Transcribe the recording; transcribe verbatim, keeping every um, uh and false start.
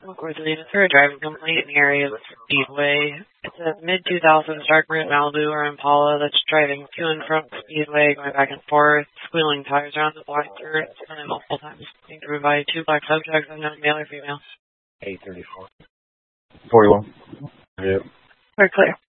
Coincidentally, for a driving complaint in the area of Speedway. It's a mid two thousands dark maroon Malibu or Impala that's driving to and from Speedway, going back and forth, squealing tires around the block dirt, running multiple times. Being driven by two black subjects, unknown male or female. eight thirty-four. forty-one. Yep. Very clear.